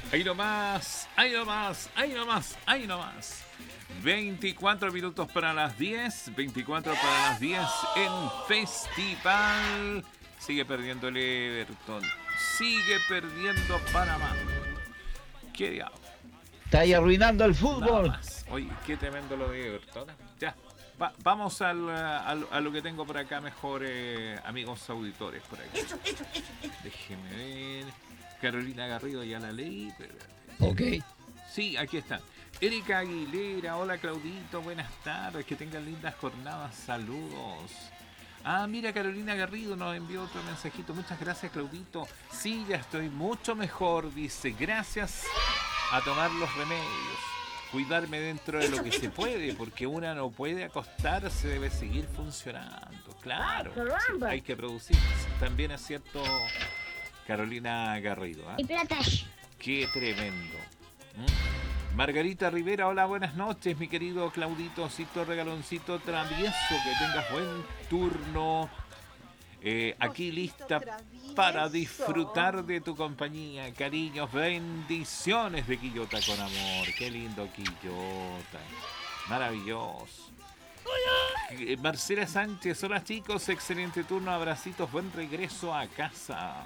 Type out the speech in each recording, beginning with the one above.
Ahí nomás, ahí nomás, ahí nomás, ahí nomás. 24 minutos para las 10, 24 para las 10 en Festival. Sigue perdiendo el Everton, sigue perdiendo Panamá. ¿Qué diablo? Está ahí arruinando el Nada fútbol. más. Oye, qué tremendo lo de Everton. Ya, vamos a lo que tengo por acá mejor, amigos auditores por acá. Déjeme ver. Carolina Garrido ya la leí. Pero... Ok. Sí, aquí está. Erika Aguilera, hola Claudito, buenas tardes, que tengan lindas jornadas, saludos. Ah, mira, Carolina Garrido nos envió otro mensajito. Muchas gracias, Claudito. Sí, ya estoy mucho mejor, dice. Gracias a tomar los remedios. Cuidarme dentro de lo que se puede, porque una no puede acostarse, debe seguir funcionando. Claro, sí, hay que producir. También es cierto, Carolina Garrido. ¿Eh? Y plata. Qué tremendo. Margarita Rivera, hola, buenas noches, mi querido Claudito, osito regaloncito travieso, que tengas buen turno. Aquí lista para disfrutar de tu compañía. Cariños, bendiciones de Quillota con amor. Qué lindo Quillota. Maravilloso. Marcela Sánchez, hola chicos, excelente turno, abracitos, buen regreso a casa.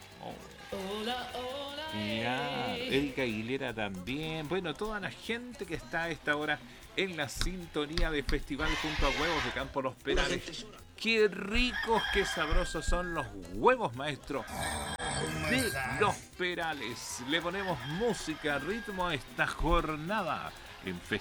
Ya, Erika Aguilera también. Bueno, toda la gente que está a esta hora en la sintonía de Festival junto a Huevos de Campo Los Perales. Qué ricos, qué sabrosos son los huevos, maestro, de Los Perales. Le ponemos música, ritmo a esta jornada en Festival.